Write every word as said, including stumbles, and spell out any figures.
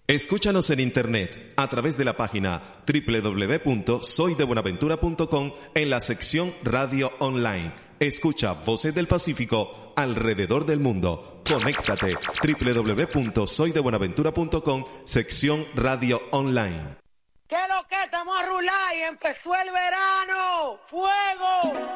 Escúchanos en internet a través de la página doble u doble u doble u punto soy de buenaventura punto com en la sección Radio Online. Escucha Voces del Pacífico alrededor del mundo. Conéctate doble u doble u doble u punto soy de buenaventura punto com, sección Radio Online. ¿Qué lo que estamos a rular y empezó el verano? ¡Fuego!